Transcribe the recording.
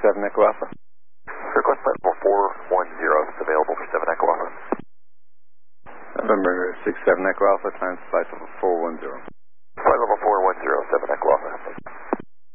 67 Echo Alpha. Request flight level 410 is available for 7 Echo Alpha. November 67 Echo Alpha, times flight level 410.